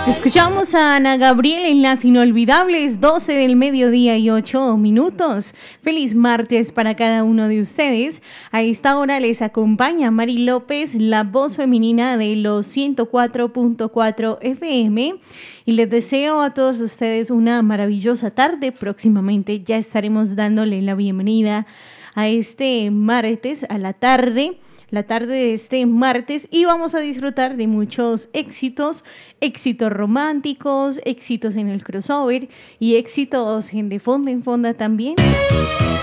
Escuchamos a Ana Gabriel en las inolvidables 12 del mediodía y 8 minutos. Feliz martes para cada uno de ustedes. A esta hora les acompaña Mari López, la voz femenina de los 104.4 FM. Y les deseo a todos ustedes una maravillosa tarde. Próximamente ya estaremos dándole la bienvenida a este martes, a la tarde de este martes, y vamos a disfrutar de muchos éxitos románticos, éxitos en el crossover y éxitos en de fonda también.